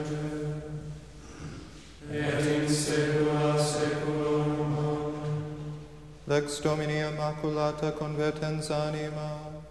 et in saecula saeculorum. Lex Domini Immaculata convertens anima.